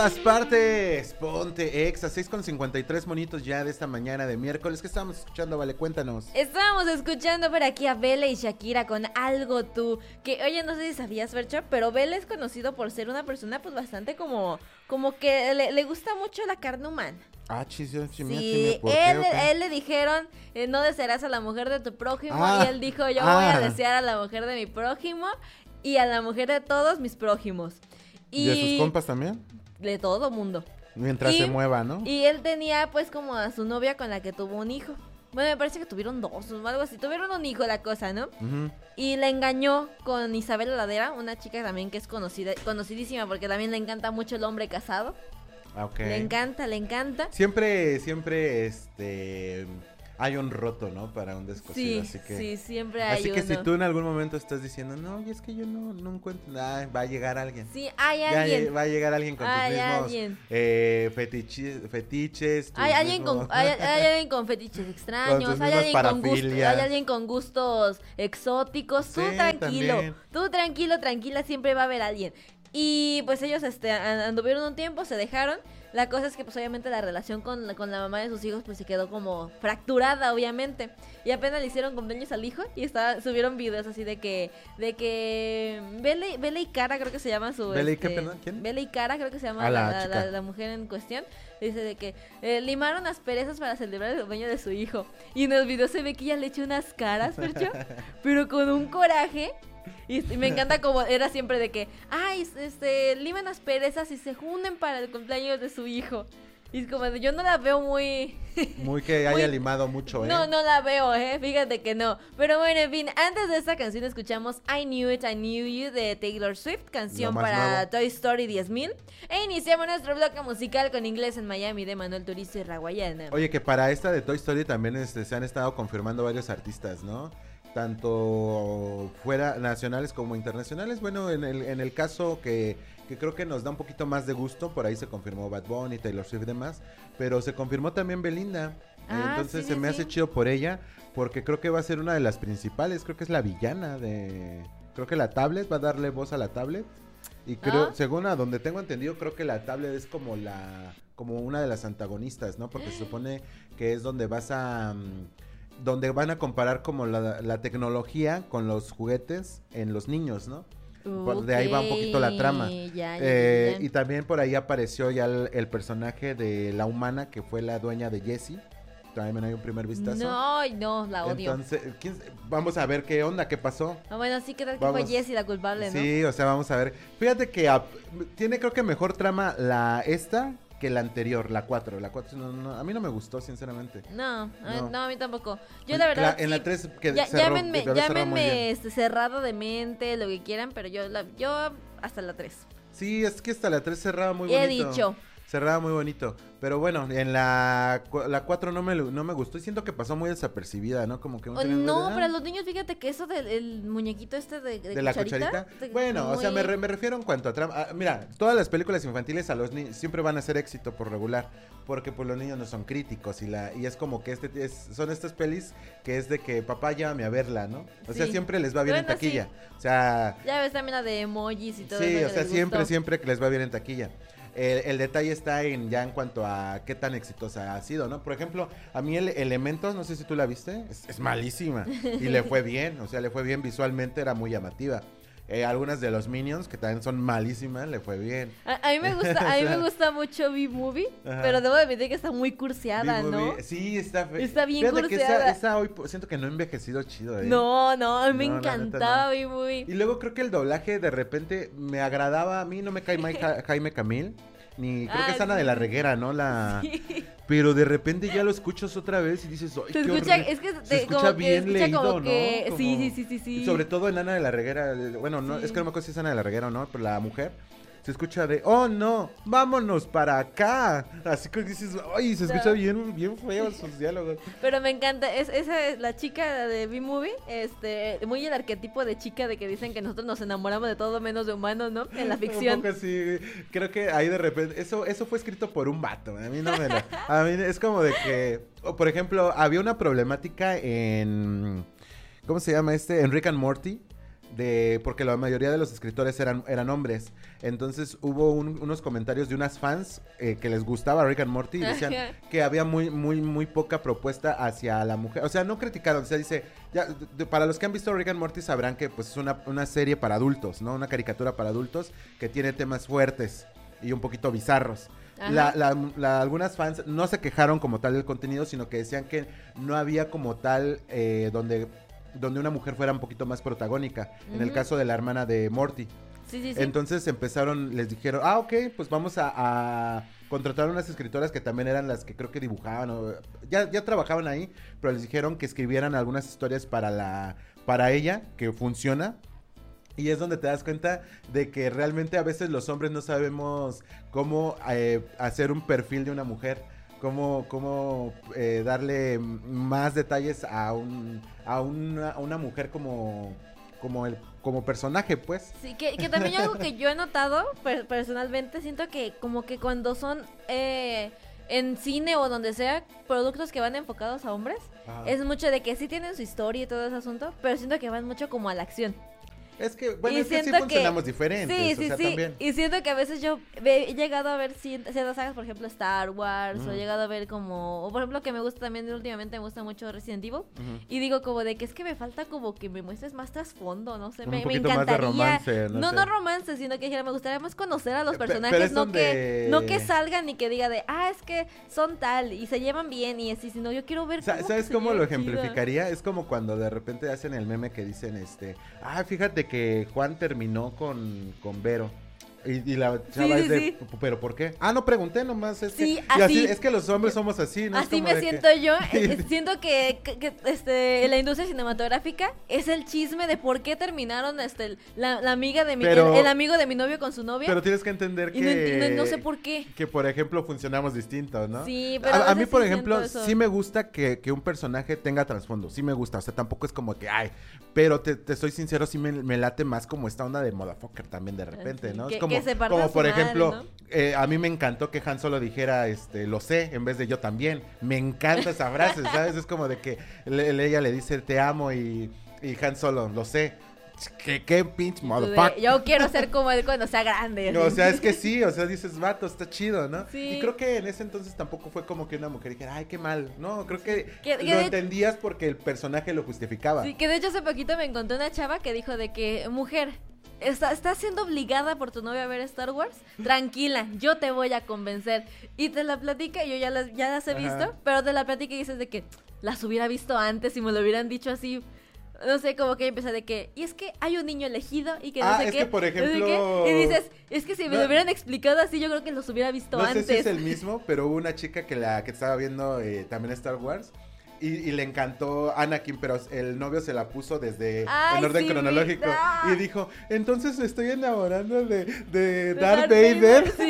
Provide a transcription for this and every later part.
todas partes. Ponte Exa, 6:53 monitos ya de esta mañana de miércoles. ¿Qué estábamos escuchando? Vale, cuéntanos. Estábamos escuchando por aquí a Bella y Shakira con Algo Tú. Que, oye, no sé si sabías, Fercho, pero Bella es conocido por ser una persona pues bastante como que le gusta mucho la carne humana. Ah, chisio, Sí, él le dijeron, no desearás a la mujer de tu prójimo. Y él dijo, yo voy a desear a la mujer de mi prójimo y a la mujer de todos mis prójimos. ¿Y de sus compas también? De todo mundo. Mientras se mueva, ¿no? Y él tenía pues como a su novia con la que tuvo un hijo. Bueno, me parece que tuvieron dos o algo así. Tuvieron un hijo la cosa, ¿no? Uh-huh. Y la engañó con Isabel Ladera, una chica también que es conocidísima porque también le encanta mucho el hombre casado. Okay. Le encanta. Siempre, hay un roto, ¿no? Para un descosido, sí, así que... Sí, siempre hay Así que uno. si tú en algún momento estás diciendo, no, y es que yo no encuentro... va a llegar alguien. Sí, hay alguien. Va a llegar alguien con tus mismos fetiches. Hay alguien con fetiches extraños, hay alguien con gustos exóticos. Sí, tú tranquila, siempre va a haber alguien. Y pues ellos anduvieron un tiempo, se dejaron. La cosa es que pues obviamente la relación con la mamá de sus hijos pues se quedó como fracturada, obviamente. Y apenas le hicieron cumpleaños al hijo y subieron videos así de que Bella y Cara, creo que se llama su... ¿Bella y qué, perdón? ¿Quién? Bella y Cara, creo que se llama la mujer en cuestión. Dice de que limaron asperezas para celebrar el cumpleaños de su hijo. Y en el video se ve que ella le echó unas caras, Fercho, pero con un coraje. Y me encanta como era siempre de que, liman asperezas y se unen para el cumpleaños de su hijo. Y es como, yo no la veo muy... muy que haya limado mucho, ¿eh? No la veo, fíjate que no. Pero bueno, en fin, antes de esta canción escuchamos I Knew It, I Knew You de Taylor Swift, canción para nuevo. Toy Story 10.000. E iniciamos nuestro bloque musical con Inglés en Miami de Manuel Turizo y Raguayana. Oye, que para esta de Toy Story también se han estado confirmando varios artistas, ¿no? Tanto fuera nacionales como internacionales. Bueno, en el caso que creo que nos da un poquito más de gusto, por ahí se confirmó Bad Bunny, Taylor Swift y demás, pero se confirmó también Belinda. Entonces se me hace chido por ella, porque creo que va a ser una de las principales, creo que es la villana creo que la tablet, va a darle voz a la tablet. Y creo, según a donde tengo entendido, creo que la tablet es como una de las antagonistas, ¿no? Porque se supone que es donde donde van a comparar como la tecnología con los juguetes en los niños, ¿no? De ahí va un poquito la trama. Ya. Y también por ahí apareció ya el personaje de la humana, que fue la dueña de Jessie. También hay un primer vistazo. No, la odio. Entonces, vamos a ver qué onda, qué pasó. Bueno, sí, que fue Jessie la culpable, ¿no? Sí, o sea, vamos a ver. Fíjate que tiene creo que mejor trama esta que la anterior, la 4. La 4 no, a mí no me gustó, sinceramente. No, a mí tampoco. Yo la verdad en la 3 llámenme cerrado de mente, lo que quieran, pero yo hasta la 3. Sí, es que hasta la 3 cerraba muy bonito. He dicho. Cerraba muy bonito, pero bueno, en la 4 no me gustó y siento que pasó muy desapercibida, ¿no? Como que pero los niños, fíjate que eso del muñequito de la cucharita. Bueno, o sea, me refiero en cuanto a trama. Mira, todas las películas infantiles a los niños siempre van a ser éxito por regular, porque pues los niños no son críticos y es como que son estas pelis que es de que papá llévame a verla, ¿no? O sea, siempre les va bien en taquilla. Sí. O sea, ya ves también la de emojis y todo eso. Sí, o sea, siempre que les va bien en taquilla. El detalle está en cuanto a qué tan exitosa ha sido, ¿no? Por ejemplo, a mí Elementos, no sé si tú la viste, es malísima y le fue bien, o sea, le fue bien visualmente, era muy llamativa. Algunas de los Minions, que también son malísimas, le fue bien. A mí me gusta mucho B-Movie, pero debo admitir que está muy curseada, ¿no? Sí, está bien curseada. Esa hoy siento que no ha envejecido chido, ¿eh? No, a mí me encantaba B-Movie. Y luego creo que el doblaje de repente me agradaba, a mí no me cae mal Jaime Camil, ni creo que es Ana de la Reguera, ¿no? Sí. Pero de repente ya lo escuchas otra vez y dices, ¡ay, qué horrible! Se escucha bien leído, ¿no? Sí. Y sobre todo en Ana de la Reguera, bueno, no, es que no me acuerdo si es Ana de la Reguera o no, pero la mujer se escucha de, ¡oh, no! ¡Vámonos para acá! Así que dices, ¡ay! Se escucha bien feo sus diálogos. Pero me encanta, esa es la chica de B-Movie, muy el arquetipo de chica de que dicen que nosotros nos enamoramos de todo menos de humanos, ¿no? En la ficción. Un poco así, creo que ahí de repente, eso fue escrito por un vato, a mí no me a mí es como de que, por ejemplo, había una problemática ¿cómo se llama en Rick and Morty? porque la mayoría de los escritores eran hombres. Entonces hubo unos comentarios de unas fans que les gustaba Rick and Morty y decían que había muy poca propuesta hacia la mujer. O sea, no criticaron, o sea, dice, para los que han visto Rick and Morty sabrán que pues es una serie para adultos, ¿no? Una caricatura para adultos que tiene temas fuertes y un poquito bizarros. Algunas fans no se quejaron como tal del contenido, sino que decían que no había como tal donde una mujer fuera un poquito más protagónica, en el caso de la hermana de Morty. Sí. Entonces les dijeron, ok, pues vamos a contratar unas escritoras que también eran las que creo que dibujaban, ya trabajaban ahí, pero les dijeron que escribieran algunas historias para ella, que funciona. Y es donde te das cuenta de que realmente a veces los hombres no sabemos cómo hacer un perfil de una mujer, cómo darle más detalles a una mujer como personaje, pues. Sí, que también algo que yo he notado personalmente, siento que como que cuando son en cine o donde sea, productos que van enfocados a hombres, es mucho de que sí tienen su historia y todo ese asunto, pero siento que van mucho como a la acción. Es que, bueno, es que sí funcionamos diferentes, sí, también. Y siento que a veces yo he llegado a ver ciertas sagas, por ejemplo, Star Wars, o he llegado a ver como, o por ejemplo, que me gusta también, últimamente me gusta mucho Resident Evil, y digo como de que es que me falta como que me muestres más trasfondo, no sé, me encantaría. Más de romance, no romance, sino que me gustaría más conocer a los personajes, no que salgan y que diga de, es que son tal, y se llevan bien, y así, sino yo quiero ver ¿Sabes cómo lo ejemplificaría? Es como cuando de repente hacen el meme que dicen, fíjate que Juan terminó con Vero. Y la chava sí. ¿Pero por qué? No pregunté nomás. Así es que los hombres somos así, ¿no? Así me siento yo. Siento que la industria cinematográfica es el chisme de por qué terminaron la amiga de el amigo de mi novio con su novia. Pero tienes que entender que... no sé por qué. Que, por ejemplo, funcionamos distintos, ¿no? Sí, pero a mí, por ejemplo, sí me gusta que un personaje tenga trasfondo. Sí me gusta. O sea, tampoco es como que, pero te soy sincero, sí me late más como esta onda de motherfucker también de repente, ¿no? Es como por ejemplo, ¿no? A mí me encantó que Han Solo dijera, lo sé, en vez de yo también. Me encanta esa frase, ¿sabes? Es como de que ella le dice te amo y Han Solo, lo sé. ¿Qué pinche motherfucker? Yo quiero ser como él cuando sea grande. No, o sea, es que sí, o sea, dices, vato, está chido, ¿no? Sí. Y creo que en ese entonces tampoco fue como que una mujer dijera, qué mal. No, creo que lo entendías porque el personaje lo justificaba. Sí, que de hecho hace poquito me encontré una chava que dijo de que, mujer, ¿estás siendo obligada por tu novia a ver Star Wars? Tranquila, yo te voy a convencer. Y te la platica, yo ya las he visto, pero te la platica y dices de que las hubiera visto antes y me lo hubieran dicho así. No sé, como que empieza de que, y es que hay un niño elegido y que no sé qué. Que por ejemplo... Y dices, es que si me lo hubieran explicado así, yo creo que los hubiera visto antes. No sé si es el mismo, pero hubo una chica que estaba viendo también Star Wars. Y le encantó Anakin, pero el novio se la puso desde en orden cronológico. Y dijo, entonces me estoy enamorando de Darth Vader. Sí.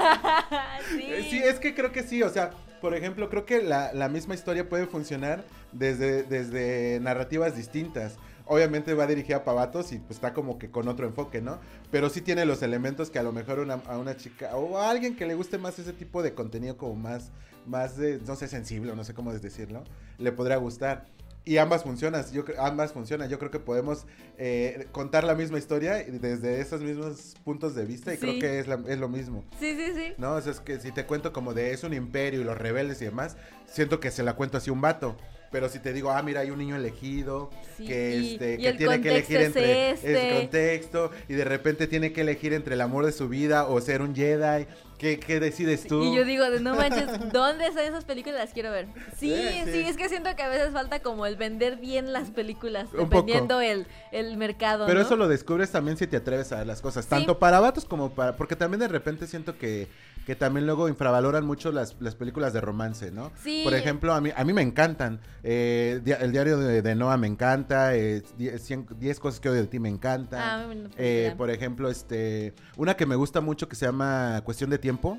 Sí, es que creo que sí, o sea, por ejemplo, creo que la misma historia puede funcionar desde narrativas distintas. Obviamente va dirigida para vatos y pues está como que con otro enfoque, ¿no? Pero sí tiene los elementos que a lo mejor a una chica o a alguien que le guste más ese tipo de contenido como más de, no sé, sensible, no sé cómo decirlo, le podría gustar. Y ambas funcionan. Yo creo que podemos contar la misma historia desde esos mismos puntos de vista y creo que es lo mismo. Sí. ¿No? O sea, es que si te cuento como de es un imperio y los rebeldes y demás, siento que se la cuento así a un vato. Pero si te digo, mira, hay un niño elegido que tiene que elegir entre el contexto y de repente tiene que elegir entre el amor de su vida o ser un Jedi. ¿Qué decides tú? Y yo digo, no manches, ¿dónde están esas películas? Las quiero ver. Sí, es que siento que a veces falta como el vender bien las películas, dependiendo el mercado. Pero ¿no? eso lo descubres también si te atreves a ver las cosas, tanto para vatos como para... Porque también de repente siento que también luego infravaloran mucho las películas de romance, ¿no? Sí. Por ejemplo, a mí me encantan. El diario de Noah me encanta. 10 cosas que odio de ti me encanta. Por ejemplo, una que me gusta mucho que se llama Cuestión de Tiempo.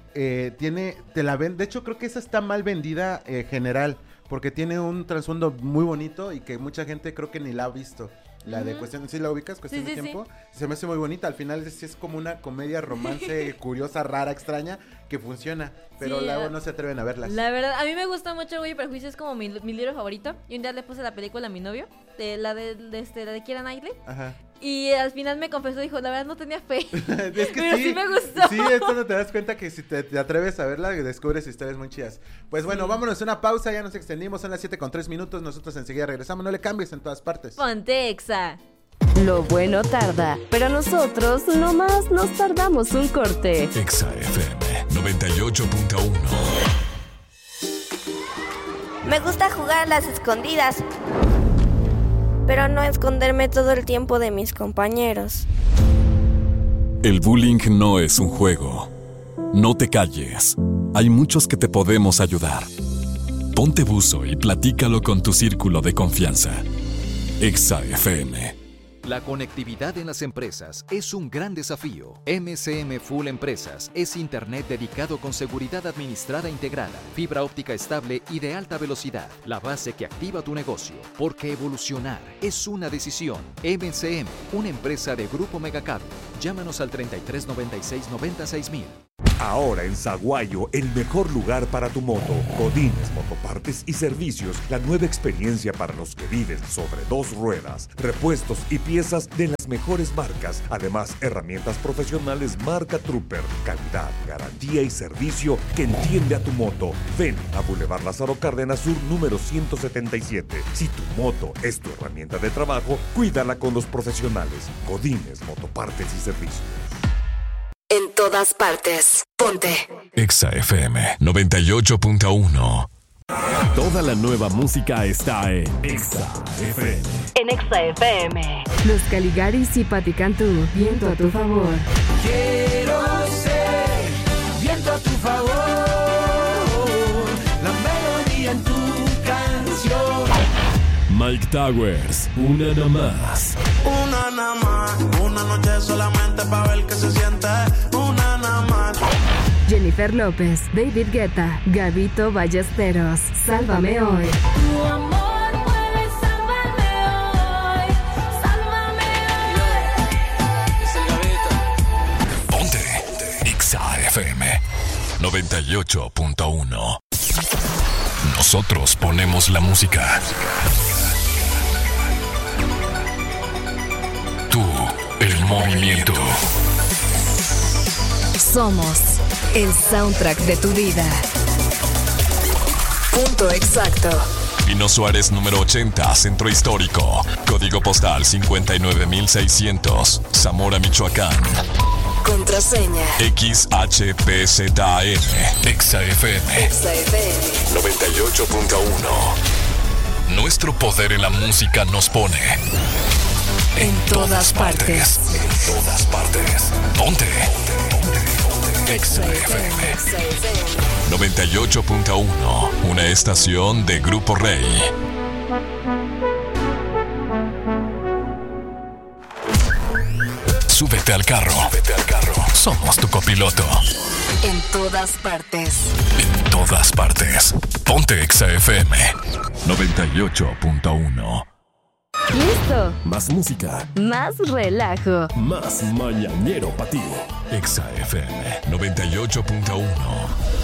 Te la ven, de hecho creo que esa está mal vendida general, porque tiene un trasfondo muy bonito y que mucha gente creo que ni la ha visto. La de Cuestión, ¿sí la ubicas? Cuestión de Tiempo. Sí. Se me hace muy bonita. Al final es como una comedia romance curiosa, rara, extraña, que funciona. Pero luego no se atreven a verlas. La verdad, a mí me gusta mucho Orgullo y Prejuicio, es como mi libro favorito. Y un día le puse la película a mi novio, la de Keira Knightley. Ajá. Y al final me confesó, dijo, la verdad no tenía fe. Es que pero sí me gustó. Sí, es cuando te das cuenta que si te atreves a verla, descubres historias muy chidas. Pues bueno, vámonos a una pausa, ya nos extendimos, son las 7:03. Nosotros enseguida regresamos, no le cambies en todas partes. Ponte Exa. Lo bueno tarda, pero nosotros nomás nos tardamos un corte. Exa FM 98.1. Me gusta jugar a las escondidas, pero no esconderme todo el tiempo de mis compañeros. El bullying no es un juego. No te calles. Hay muchos que te podemos ayudar. Ponte buzo y platícalo con tu círculo de confianza. Exa FM. La conectividad en las empresas es un gran desafío. MCM Full Empresas es internet dedicado con seguridad administrada integrada, fibra óptica estable y de alta velocidad, la base que activa tu negocio, porque evolucionar es una decisión. MCM, una empresa de Grupo Megacable. Llámanos al 3396-96000. Ahora en Saguayo, el mejor lugar para tu moto. Godínez Motopartes y Servicios, la nueva experiencia para los que viven sobre dos ruedas. Repuestos y piezas de las mejores marcas. Además, herramientas profesionales marca Trooper. Calidad, garantía y servicio que entiende a tu moto. Ven a Boulevard Lázaro Cárdenas Sur, número 177. Si tu moto es tu herramienta de trabajo, cuídala con los profesionales. Godínez Motopartes y Servicios. En todas partes. Ponte Exa FM 98.1. Toda la nueva música está en Exa FM. en Exa FM. Los Caligaris y Pati Cantú, viento a tu favor. Quiero ser viento a tu favor, la melodía en tu canción. Mike Towers, una nada más. Una nada más, una noche solamente para ver qué se siente. Una nada más. Jennifer López, David Guetta, Gabito Ballesteros, Sálvame Hoy. Tu amor puede salvarme hoy, sálvame hoy. Ponte Exa FM 98.1. Nosotros ponemos la música. Tú, el movimiento. Somos el soundtrack de tu vida. Punto exacto. Pino Suárez número 80, Centro Histórico. Código postal 59600, Zamora, Michoacán. Contraseña XHPZAM. Exa FM 98.1. Nuestro poder en la música nos pone en todas partes. En todas partes. Ponte Exa FM 98.1. Una estación de Grupo Rey. Súbete al carro. Somos tu copiloto. En todas partes. En todas partes. Ponte Exa FM 98.1. ¿Listo? Más música, Más relajo. más mañanero para ti. Exa FM 98.1.